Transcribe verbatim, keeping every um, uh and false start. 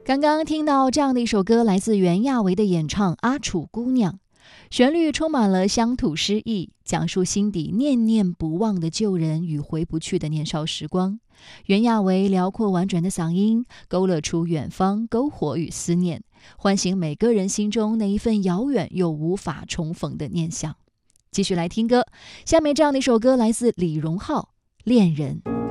刚刚听到这样的一首歌，来自袁娅维的演唱《阿楚姑娘》，旋律充满了乡土诗意，讲述心底念念不忘的旧人与回不去的年少时光。袁娅维辽阔婉转的嗓音，勾勒出远方篝火与思念，唤醒每个人心中那一份遥远又无法重逢的念想。继续来听歌，下面这样的一首歌来自李荣浩《恋人》。